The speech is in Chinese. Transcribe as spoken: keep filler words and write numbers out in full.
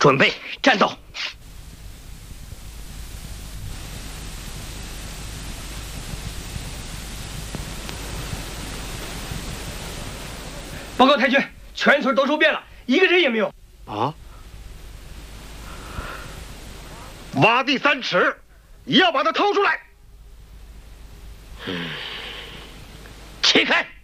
准备战斗。报告太君，全村都收编了，一个人也没有。 啊！挖地三尺，也要把他掏出来。 切开！